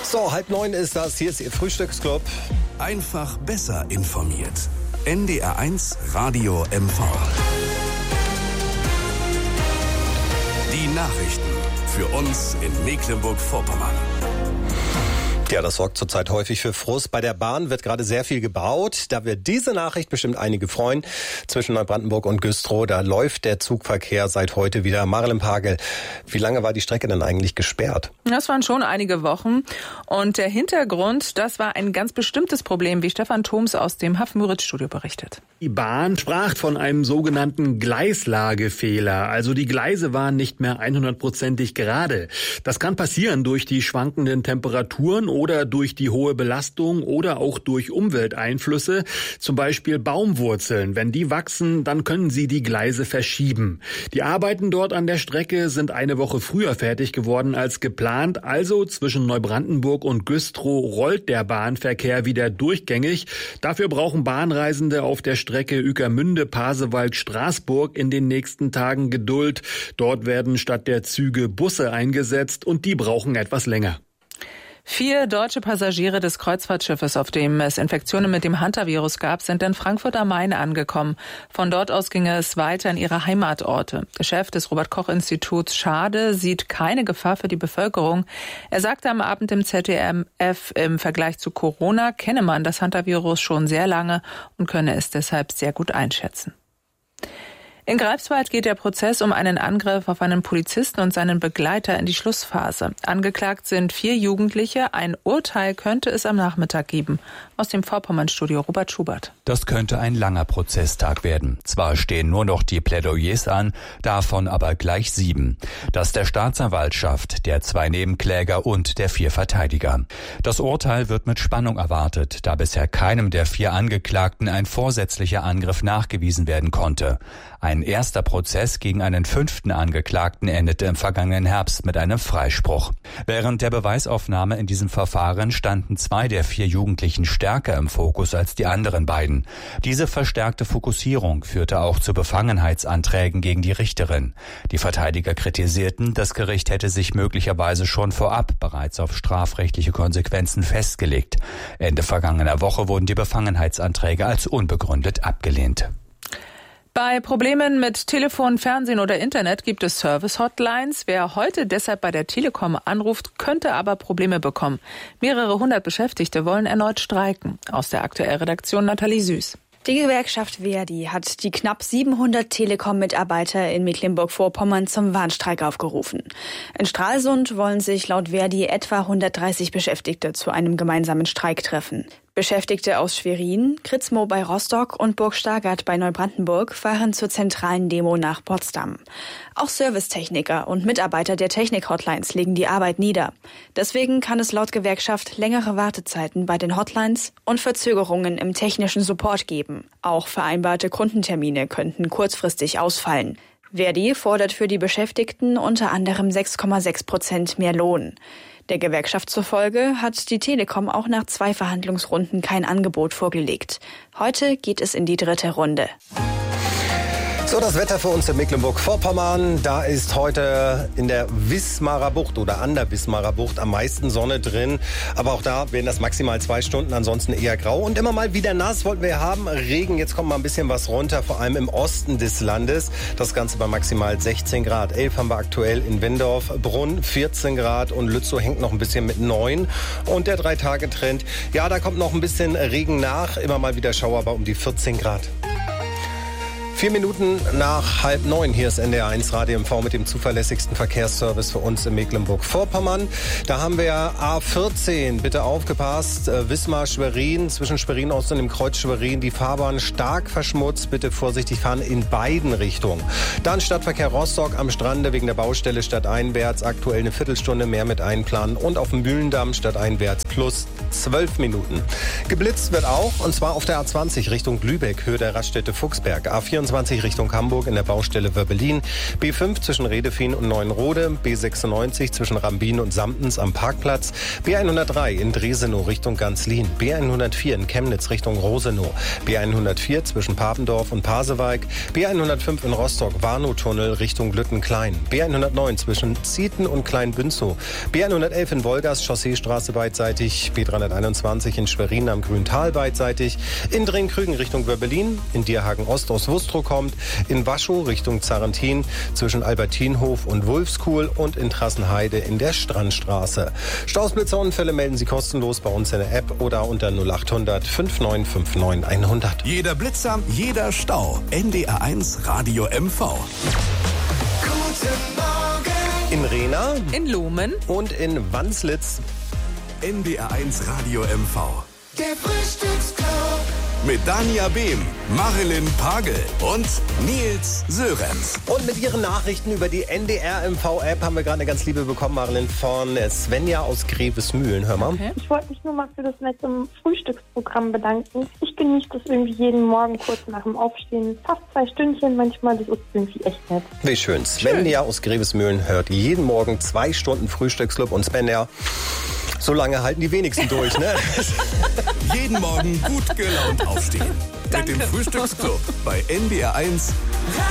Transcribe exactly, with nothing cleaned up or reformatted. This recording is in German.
So, halb neun ist das. Hier ist Ihr Frühstücksclub. Einfach besser informiert. N D R eins Radio M V. Die Nachrichten für uns in Mecklenburg-Vorpommern. Ja, das sorgt zurzeit häufig für Frust. Bei der Bahn wird gerade sehr viel gebaut. Da wird diese Nachricht bestimmt einige freuen. Zwischen Neubrandenburg und Güstrow, da läuft der Zugverkehr seit heute wieder. Marilyn Pagel, wie lange war die Strecke denn eigentlich gesperrt? Das waren schon einige Wochen. Und der Hintergrund, das war ein ganz bestimmtes Problem, wie Stefan Thoms aus dem Haff-Müritz-Studio berichtet. Die Bahn sprach von einem sogenannten Gleislagefehler. Also die Gleise waren nicht mehr hundertprozentig gerade. Das kann passieren durch die schwankenden Temperaturen oder durch die hohe Belastung oder auch durch Umwelteinflüsse, zum Beispiel Baumwurzeln. Wenn die wachsen, dann können sie die Gleise verschieben. Die Arbeiten dort an der Strecke sind eine Woche früher fertig geworden als geplant. Also zwischen Neubrandenburg und Güstrow rollt der Bahnverkehr wieder durchgängig. Dafür brauchen Bahnreisende auf der Strecke Ueckermünde, Pasewalk, Straßburg in den nächsten Tagen Geduld. Dort werden statt der Züge Busse eingesetzt und die brauchen etwas länger. Vier deutsche Passagiere des Kreuzfahrtschiffes, auf dem es Infektionen mit dem Hantavirus gab, sind in Frankfurt am Main angekommen. Von dort aus ging es weiter in ihre Heimatorte. Der Chef des Robert-Koch-Instituts Schade sieht keine Gefahr für die Bevölkerung. Er sagte am Abend im Z D F, im Vergleich zu Corona kenne man das Hantavirus schon sehr lange und könne es deshalb sehr gut einschätzen. In Greifswald geht der Prozess um einen Angriff auf einen Polizisten und seinen Begleiter in die Schlussphase. Angeklagt sind vier Jugendliche. Ein Urteil könnte es am Nachmittag geben. Aus dem Vorpommern-Studio Robert Schubert. Das könnte ein langer Prozesstag werden. Zwar stehen nur noch die Plädoyers an, davon aber gleich sieben. Das der Staatsanwaltschaft, der zwei Nebenkläger und der vier Verteidiger. Das Urteil wird mit Spannung erwartet, da bisher keinem der vier Angeklagten ein vorsätzlicher Angriff nachgewiesen werden konnte. Ein erster Prozess gegen einen fünften Angeklagten endete im vergangenen Herbst mit einem Freispruch. Während der Beweisaufnahme in diesem Verfahren standen zwei der vier Jugendlichen stärker im Fokus als die anderen beiden. Diese verstärkte Fokussierung führte auch zu Befangenheitsanträgen gegen die Richterin. Die Verteidiger kritisierten, das Gericht hätte sich möglicherweise schon vorab bereits auf strafrechtliche Konsequenzen festgelegt. Ende vergangener Woche wurden die Befangenheitsanträge als unbegründet abgelehnt. Bei Problemen mit Telefon, Fernsehen oder Internet gibt es Service-Hotlines. Wer heute deshalb bei der Telekom anruft, könnte aber Probleme bekommen. Mehrere hundert Beschäftigte wollen erneut streiken. Aus der aktuellen Redaktion Nathalie Süß. Die Gewerkschaft Verdi hat die knapp siebenhundert Telekom-Mitarbeiter in Mecklenburg-Vorpommern zum Warnstreik aufgerufen. In Stralsund wollen sich laut Verdi etwa hundertdreißig Beschäftigte zu einem gemeinsamen Streik treffen. Beschäftigte aus Schwerin, Kritzmo bei Rostock und Burg Stargard bei Neubrandenburg fahren zur zentralen Demo nach Potsdam. Auch Servicetechniker und Mitarbeiter der Technik-Hotlines legen die Arbeit nieder. Deswegen kann es laut Gewerkschaft längere Wartezeiten bei den Hotlines und Verzögerungen im technischen Support geben. Auch vereinbarte Kundentermine könnten kurzfristig ausfallen. Verdi fordert für die Beschäftigten unter anderem sechs Komma sechs Prozent mehr Lohn. Der Gewerkschaft zufolge hat die Telekom auch nach zwei Verhandlungsrunden kein Angebot vorgelegt. Heute geht es in die dritte Runde. So, das Wetter für uns in Mecklenburg-Vorpommern. Da ist heute in der Wismarer Bucht oder an der Wismarer Bucht am meisten Sonne drin. Aber auch da werden das maximal zwei Stunden, ansonsten eher grau. Und immer mal wieder nass wollten wir haben. Regen, jetzt kommt mal ein bisschen was runter, vor allem im Osten des Landes. Das Ganze bei maximal sechzehn Grad. elf haben wir aktuell in Windorf, Brunn vierzehn Grad und Lützow hängt noch ein bisschen mit neun. Und der Drei-Tage-Trend, ja, da kommt noch ein bisschen Regen nach. Immer mal wieder Schauer, aber um die vierzehn Grad. Vier Minuten nach halb neun. Hier ist N D R eins Radio M V mit dem zuverlässigsten Verkehrsservice für uns in Mecklenburg-Vorpommern. Da haben wir A vierzehn. Bitte aufgepasst. Äh, Wismar-Schwerin, zwischen Schwerin-Ost und dem Kreuz Schwerin. Die Fahrbahn stark verschmutzt. Bitte vorsichtig fahren in beiden Richtungen. Dann Stadtverkehr Rostock am Strande wegen der Baustelle stadteinwärts. Aktuell eine Viertelstunde mehr mit einplanen. Und auf dem Mühlendamm stadteinwärts plus zwölf Minuten. Geblitzt wird auch, und zwar auf der A zwanzig Richtung Lübeck, Höhe der Raststätte Fuchsberg. A vierundzwanzig vierundzwanzig Richtung Hamburg in der Baustelle Wöbbelin, B fünf zwischen Redefien und Neuenrode, B sechsundneunzig zwischen Rambin und Samtens am Parkplatz, B hundertdrei in Dresenow Richtung Ganzlin, B hundertvier in Chemnitz Richtung Rosenow, B hundertvier zwischen Papendorf und Pasewalk, B hundertfünf in Rostock Warnow-Tunnel Richtung Lüttenklein, B hundertneun zwischen Zieten und Kleinbünzow, B hundertelf in Wolgast Chausseestraße beidseitig, B dreihunderteinundzwanzig in Schwerin am Grüntal beidseitig, in Drehkrügen Richtung Wöbbelin, in Dierhagen Ost aus Wustrow kommt, in Waschow Richtung Zarentin zwischen Albertinhof und Wulfskuhl und in Trassenheide in der Strandstraße. Staus, Blitzer, Unfälle melden Sie kostenlos bei uns in der App oder unter null achthundert fünfundneunzig neunundfünfzig hundert. Jeder Blitzer, jeder Stau. N D R eins Radio M V. Guten Morgen. In Rehna, In Lumen und in Wanslitz. N D R eins Radio M V. Der Frühstücksclub. Mit Dania Behm, Marilyn Pagel und Nils Sörenz. Und mit Ihren Nachrichten über die N D R M V-App haben wir gerade eine ganz liebe bekommen, Marilyn, von Svenja aus Grevesmühlen. Hör mal. Okay. Ich wollte mich nur mal für das nette Frühstücksprogramm bedanken. Ich genieße das irgendwie jeden Morgen kurz nach dem Aufstehen. Fast zwei Stündchen manchmal, das ist irgendwie echt nett. Wie schön. Svenja aus Grevesmühlen hört jeden Morgen zwei Stunden Frühstücksclub. Und Svenja, so lange halten die wenigsten durch, ne? Jeden Morgen gut gelaunt aufstehen. Mit dem Frühstücksclub bei N D R eins